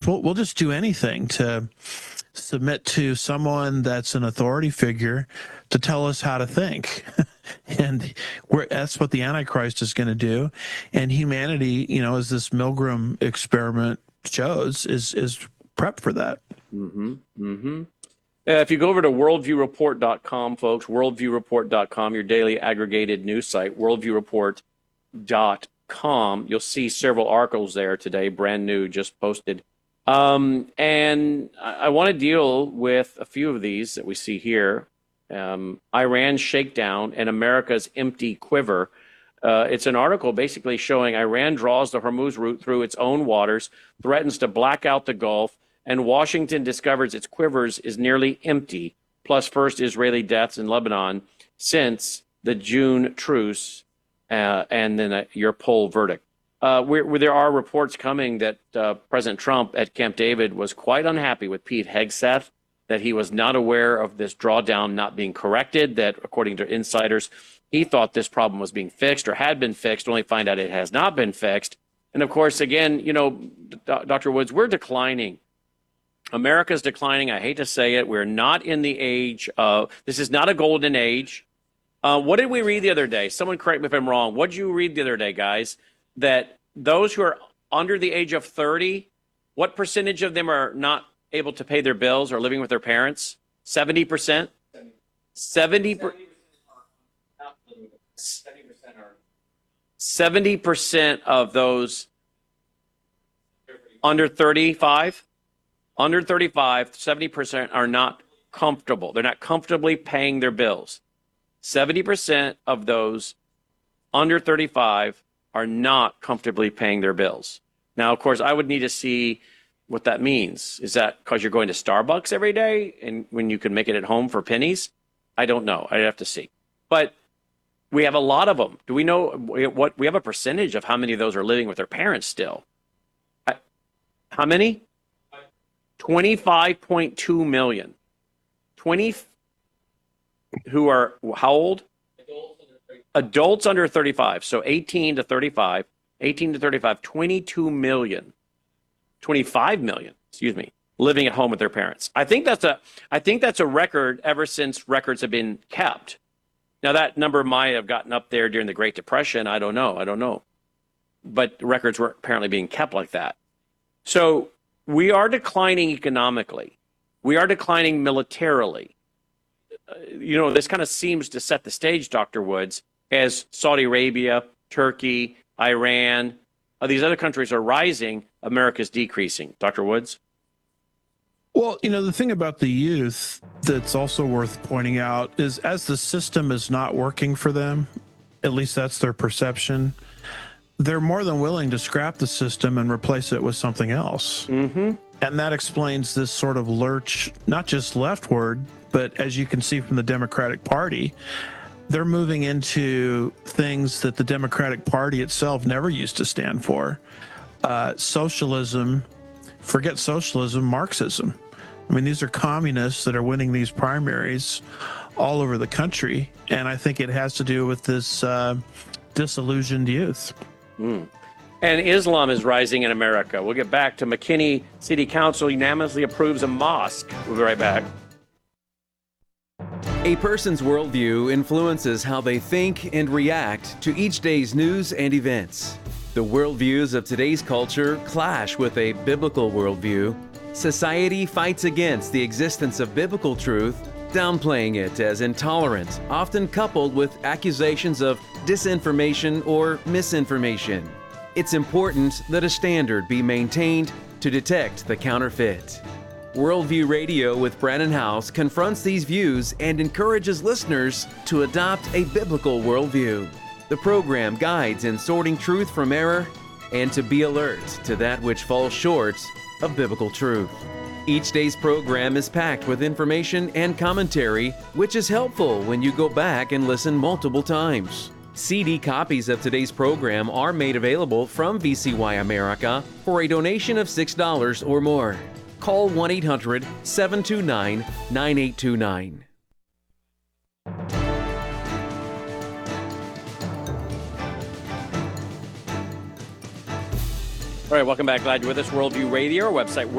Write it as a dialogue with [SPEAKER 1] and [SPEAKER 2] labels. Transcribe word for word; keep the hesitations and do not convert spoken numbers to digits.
[SPEAKER 1] we'll, we'll just do anything to submit to someone that's an authority figure to tell us how to think. And we're, that's what the Antichrist is going to do. And humanity, you know, as this Milgram experiment shows, is is prepped for that.
[SPEAKER 2] Mm-hmm. Mm-hmm. Uh, if you go over to worldview report dot com, folks, worldview report dot com, your daily aggregated news site, worldview report dot com, you'll see several articles there today, brand new, just posted. Um, and I, I want to deal with a few of these that we see here. Um, Iran's shakedown and America's empty quiver. Uh, it's an article basically showing Iran draws the Hormuz route through its own waters, threatens to black out the Gulf, and Washington discovers its quivers is nearly empty, plus first Israeli deaths in Lebanon since the June truce, uh, and then uh, your poll verdict. Uh, where, where there are reports coming that uh, President Trump at Camp David was quite unhappy with Pete Hegseth, that he was not aware of this drawdown not being corrected, that according to insiders, he thought this problem was being fixed or had been fixed, only find out it has not been fixed. And of course, again, you know, Doctor Woods, we're declining. America's declining. I hate to say it. We're not in the age of, this is not a golden age. Uh, what did we read the other day? Someone correct me if I'm wrong. What did you read the other day, guys? That those who are under the age of thirty, what percentage of them are not able to pay their bills or living with their parents? seventy percent? seventy percent. seventy percent of those under thirty-five, under thirty-five, seventy percent are not comfortable. They're not comfortably paying their bills. seventy percent of those under thirty-five are not comfortably paying their bills. Now, of course, I would need to see what that means. Is that because you're going to Starbucks every day and when you can make it at home for pennies? I don't know. I'd have to see. But we have a lot of them. Do we know what we have a percentage of how many of those are living with their parents still? How many? twenty-five point two million. twenty who are how old? Adults under thirty-five. So eighteen to thirty-five, eighteen to thirty-five, twenty-two million. twenty-five million, excuse me, living at home with their parents. I think that's a I think that's a record ever since records have been kept. Now that number might have gotten up there during the Great Depression. I don't know. I don't know. But records were apparently being kept like that. So we are declining economically. We are declining militarily. Uh, you know, this kind of seems to set the stage, Doctor Woods, as Saudi Arabia, Turkey, Iran, uh, these other countries are rising, America's decreasing. Doctor Woods?
[SPEAKER 1] Well, you know, the thing about the youth that's also worth pointing out is as the system is not working for them, at least that's their perception, they're more than willing to scrap the system and replace it with something else.
[SPEAKER 2] Mm-hmm.
[SPEAKER 1] And that explains this sort of lurch, not just leftward, but as you can see from the Democratic Party, they're moving into things that the Democratic Party itself never used to stand for. Uh, socialism, forget socialism, Marxism. I mean, these are communists that are winning these primaries all over the country. And I think it has to do with this uh, disillusioned youth.
[SPEAKER 2] Mm. And Islam is rising in America. We'll get back to McKinney City Council unanimously approves a mosque. We'll be right back.
[SPEAKER 3] A person's worldview influences how they think and react to each day's news and events. The worldviews of today's culture clash with a biblical worldview. Society fights against the existence of biblical truth, downplaying it as intolerant, often coupled with accusations of disinformation or misinformation. It's important that a standard be maintained to detect the counterfeit. Worldview Radio with Brannon Howse confronts these views and encourages listeners to adopt a biblical worldview. The program guides in sorting truth from error and to be alert to that which falls short of biblical truth. Each day's program is packed with information and commentary, which is helpful when you go back and listen multiple times. C D copies of today's program are made available from V C Y America for a donation of six dollars or more. Call one eight hundred, seven two nine, nine eight two nine.
[SPEAKER 2] All right, welcome back. Glad you're with us. Worldview Radio, our website,